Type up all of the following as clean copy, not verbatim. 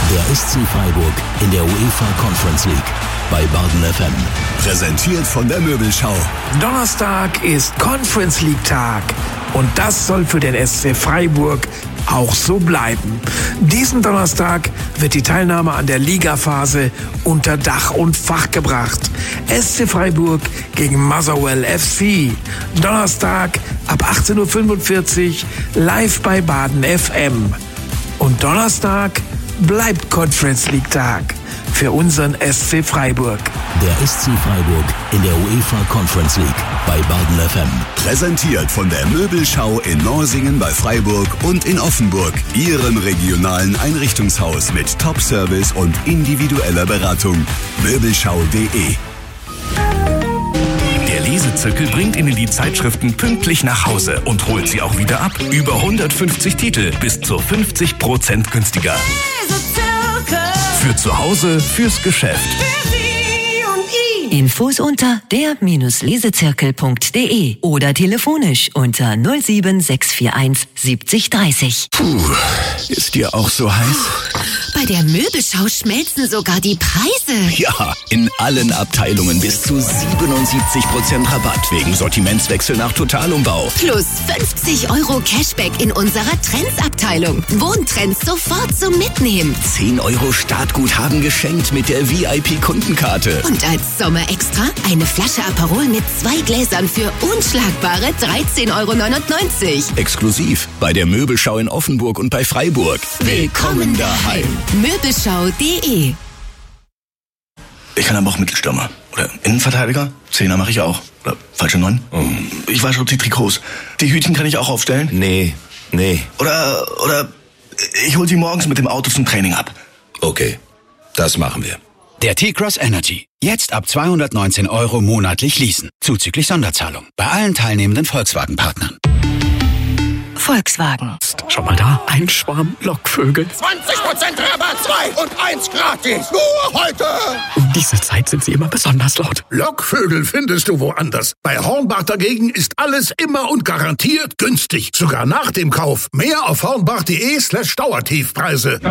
Der SC Freiburg in der UEFA Conference League bei Baden FM. Präsentiert von der Möbelschau. Donnerstag ist Conference League Tag und das soll für den SC Freiburg auch so bleiben. Diesen Donnerstag wird die Teilnahme an der Ligaphase unter Dach und Fach gebracht. SC Freiburg gegen Motherwell FC. Donnerstag ab 18:45 Uhr live bei Baden FM. Und Donnerstag bleibt Conference League Tag für unseren SC Freiburg. Der SC Freiburg in der UEFA Conference League bei Baden FM. Präsentiert von der Möbelschau in Norsingen bei Freiburg und in Offenburg. Ihrem regionalen Einrichtungshaus mit Top-Service und individueller Beratung. Möbelschau.de. Der Lesezirkel bringt Ihnen die Zeitschriften pünktlich nach Hause und holt sie auch wieder ab. Über 150 Titel, bis zu 50% günstiger. Für zu Hause, fürs Geschäft. Infos unter der-lesezirkel.de oder telefonisch unter 07641 70 30. Puh, ist dir auch so heiß? Bei der Möbelschau schmelzen sogar die Preise. Ja, in allen Abteilungen bis zu 77% Rabatt wegen Sortimentswechsel nach Totalumbau. Plus 50 € Cashback in unserer Trends-Abteilung. Wohntrends sofort zum Mitnehmen. 10 € Startguthaben geschenkt mit der VIP-Kundenkarte. Und als Sommerextra eine Flasche Aperol mit 2 Gläsern für unschlagbare 13,99 €. Exklusiv bei der Möbelschau in Offenburg und bei Freiburg. Willkommen daheim. Möbelschau.de. Ich kann aber auch Mittelstürmer. Oder Innenverteidiger. Zehner mache ich auch. Oder falsche 9. Ich wasche die Trikots. Die Hütchen kann ich auch aufstellen. Nee. Oder ich hol sie morgens mit dem Auto zum Training ab. Okay, das machen wir. Der T-Cross Energy. Jetzt ab 219 € monatlich leasen. Zuzüglich Sonderzahlung. Bei allen teilnehmenden Volkswagen-Partnern. Volkswagen. Schau mal da, ein Schwarm Lockvögel. 20% Rabatt, 2 und 1 gratis. Nur heute. Um diese Zeit sind sie immer besonders laut. Lockvögel findest du woanders. Bei Hornbach dagegen ist alles immer und garantiert günstig. Sogar nach dem Kauf. Mehr auf hornbach.de/Dauertiefpreise.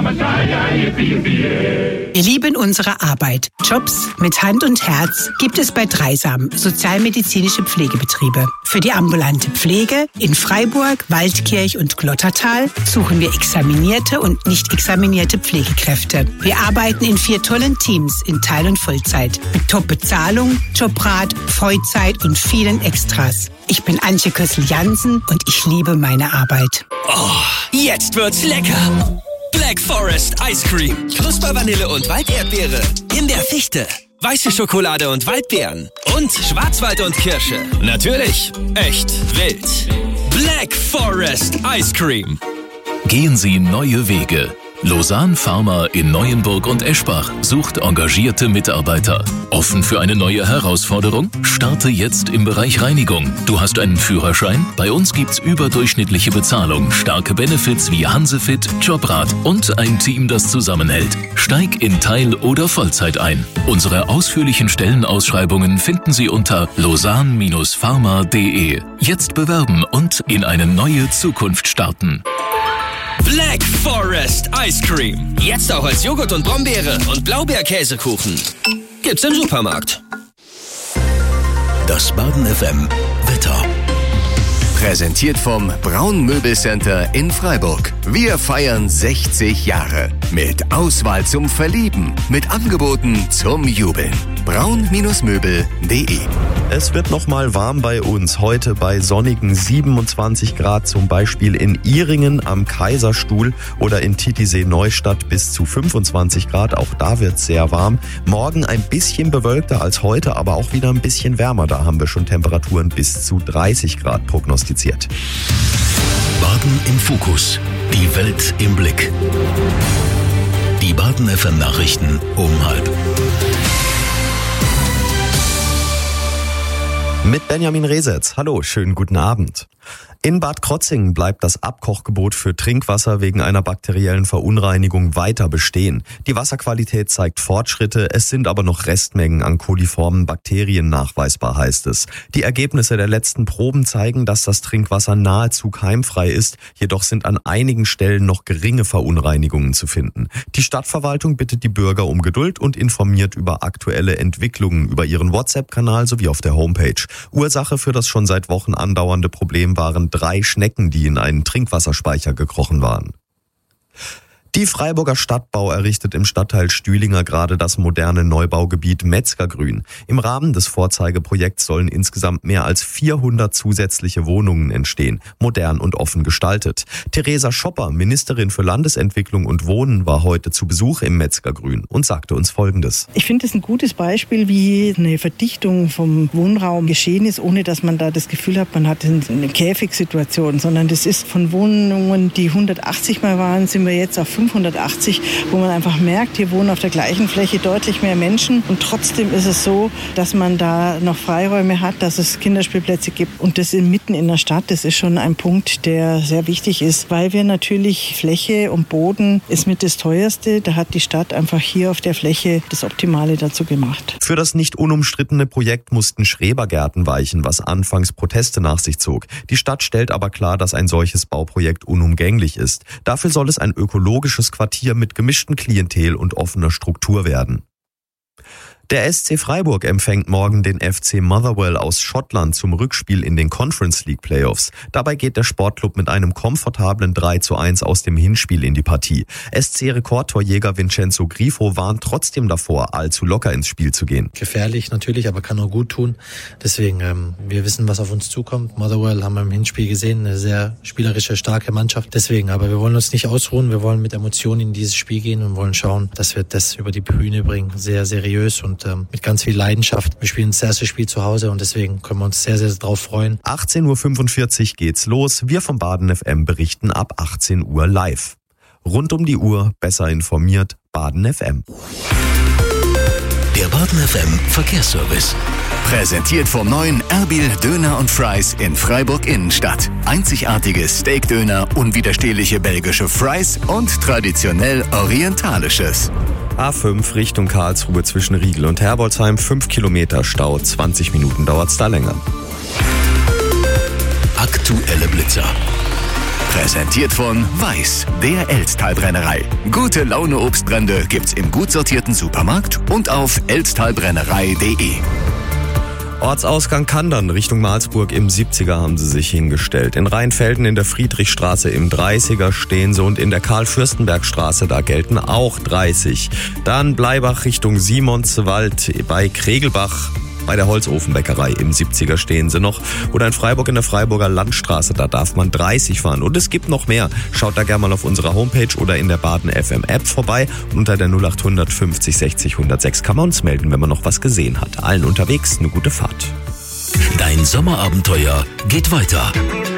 Wir lieben unsere Arbeit. Jobs mit Hand und Herz gibt es bei Dreisam, sozialmedizinische Pflegebetriebe. Für die ambulante Pflege in Freiburg, Waldkirch und Glottertal suchen wir examinierte und nicht examinierte Pflegekräfte. Wir arbeiten in 4 tollen Teams in Teil- und Vollzeit. Mit Top-Bezahlung, Jobrat, Vollzeit und vielen Extras. Ich bin Antje Kössel-Jansen und ich liebe meine Arbeit. Oh, jetzt wird's lecker! Black Forest Ice Cream. Knuspervanille und Walderdbeere. In der Fichte. Weiße Schokolade und Waldbeeren. Und Schwarzwald und Kirsche. Natürlich. Echt wild. Black Forest Ice Cream. Gehen Sie neue Wege. Lausanne Pharma in Neuenburg und Eschbach sucht engagierte Mitarbeiter. Offen für eine neue Herausforderung? Starte jetzt im Bereich Reinigung. Du hast einen Führerschein? Bei uns gibt's überdurchschnittliche Bezahlung, starke Benefits wie Hansefit, Jobrat und ein Team, das zusammenhält. Steig in Teil- oder Vollzeit ein. Unsere ausführlichen Stellenausschreibungen finden Sie unter lausanne-pharma.de. Jetzt bewerben und in eine neue Zukunft starten. Black Forest Ice Cream. Jetzt auch als Joghurt und Brombeere und Blaubeerkäsekuchen. Gibt's im Supermarkt. Das Baden FM Wetter. Präsentiert vom Braun Möbelcenter in Freiburg. Wir feiern 60 Jahre. Mit Auswahl zum Verlieben. Mit Angeboten zum Jubeln. braun-möbel.de. Es wird nochmal warm bei uns. Heute bei sonnigen 27 Grad, zum Beispiel in Ihringen am Kaiserstuhl oder in Titisee-Neustadt bis zu 25 Grad. Auch da wird es sehr warm. Morgen ein bisschen bewölkter als heute, aber auch wieder ein bisschen wärmer. Da haben wir schon Temperaturen bis zu 30 Grad prognostiziert. Baden im Fokus. Die Welt im Blick. Die Baden FM Nachrichten um 12:30. Mit Benjamin Resetz. Hallo, schönen guten Abend. In Bad Krotzingen bleibt das Abkochgebot für Trinkwasser wegen einer bakteriellen Verunreinigung weiter bestehen. Die Wasserqualität zeigt Fortschritte, es sind aber noch Restmengen an koliformen Bakterien nachweisbar, heißt es. Die Ergebnisse der letzten Proben zeigen, dass das Trinkwasser nahezu keimfrei ist, jedoch sind an einigen Stellen noch geringe Verunreinigungen zu finden. Die Stadtverwaltung bittet die Bürger um Geduld und informiert über aktuelle Entwicklungen über ihren WhatsApp-Kanal sowie auf der Homepage. Ursache für das schon seit Wochen andauernde Problem waren 3 Schnecken, die in einen Trinkwasserspeicher gekrochen waren. Die Freiburger Stadtbau errichtet im Stadtteil Stühlinger gerade das moderne Neubaugebiet Metzgergrün. Im Rahmen des Vorzeigeprojekts sollen insgesamt mehr als 400 zusätzliche Wohnungen entstehen, modern und offen gestaltet. Theresa Schopper, Ministerin für Landesentwicklung und Wohnen, war heute zu Besuch im Metzgergrün und sagte uns Folgendes. Ich finde es ein gutes Beispiel, wie eine Verdichtung vom Wohnraum geschehen ist, ohne dass man da das Gefühl hat, man hat eine Käfigsituation, sondern das ist von Wohnungen, die 180 mal waren, sind wir jetzt auf 580, wo man einfach merkt, hier wohnen auf der gleichen Fläche deutlich mehr Menschen und trotzdem ist es so, dass man da noch Freiräume hat, dass es Kinderspielplätze gibt und das mitten in der Stadt, das ist schon ein Punkt, der sehr wichtig ist, weil wir natürlich Fläche und Boden ist mit das Teuerste, da hat die Stadt einfach hier auf der Fläche das Optimale dazu gemacht. Für das nicht unumstrittene Projekt mussten Schrebergärten weichen, was anfangs Proteste nach sich zog. Die Stadt stellt aber klar, dass ein solches Bauprojekt unumgänglich ist. Dafür soll es ein ökologisches Quartier mit gemischtem Klientel und offener Struktur werden. Der SC Freiburg empfängt morgen den FC Motherwell aus Schottland zum Rückspiel in den Conference League Playoffs. Dabei geht der Sportclub mit einem komfortablen 3:1 aus dem Hinspiel in die Partie. SC-Rekordtorjäger Vincenzo Grifo warnt trotzdem davor, allzu locker ins Spiel zu gehen. Gefährlich natürlich, aber kann auch gut tun. Deswegen, wir wissen, was auf uns zukommt. Motherwell haben wir im Hinspiel gesehen, eine sehr spielerische, starke Mannschaft. Deswegen, aber wir wollen uns nicht ausruhen. Wir wollen mit Emotionen in dieses Spiel gehen und wollen schauen, dass wir das über die Bühne bringen. Sehr seriös und mit ganz viel Leidenschaft. Wir spielen das erste Spiel zu Hause und deswegen können wir uns sehr, sehr drauf freuen. 18:45 Uhr geht's los. Wir vom Baden FM berichten ab 18 Uhr live. Rund um die Uhr, besser informiert, Baden FM. Der Baden FM Verkehrsservice. Präsentiert vom neuen Erbil Döner und Fries in Freiburg Innenstadt. Einzigartiges Steakdöner, unwiderstehliche belgische Fries und traditionell orientalisches. A5 Richtung Karlsruhe zwischen Riegel und Herbolzheim, 5 Kilometer Stau, 20 Minuten dauert's da länger. Aktuelle Blitzer. Präsentiert von Weiß, der Elztal-Brennerei. Gute Laune Obstbrände gibt's im gut sortierten Supermarkt und auf elztalbrennerei.de. Ortsausgang Kandern Richtung Malsburg im 70er haben sie sich hingestellt. In Rheinfelden in der Friedrichstraße im 30er stehen sie und in der Karl-Fürstenberg-Straße, da gelten auch 30. Dann Bleibach Richtung Simonswald bei Kregelbach. Bei der Holzofenbäckerei im 70er stehen sie noch. Oder in Freiburg in der Freiburger Landstraße, da darf man 30 fahren. Und es gibt noch mehr. Schaut da gerne mal auf unserer Homepage oder in der Baden FM App vorbei. Und unter der 0800 50 60 106 kann man uns melden, wenn man noch was gesehen hat. Allen unterwegs eine gute Fahrt. Dein Sommerabenteuer geht weiter.